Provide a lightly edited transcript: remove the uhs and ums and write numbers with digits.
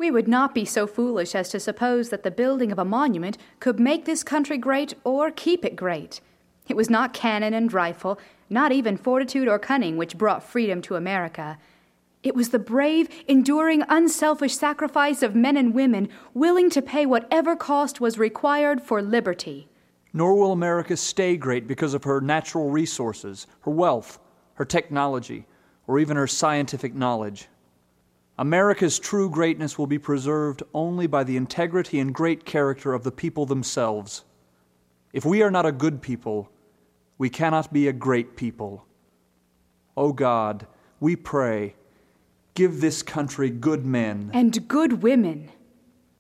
We would not be so foolish as to suppose that the building of a monument could make this country great or keep it great. It was not cannon and rifle, not even fortitude or cunning, which brought freedom to America. It was the brave, enduring, unselfish sacrifice of men and women willing to pay whatever cost was required for liberty. Nor will America stay great because of her natural resources, her wealth, her technology, or even her scientific knowledge. America's true greatness will be preserved only by the integrity and great character of the people themselves. If we are not a good people, we cannot be a great people. O God, we pray, give this country good men and good women,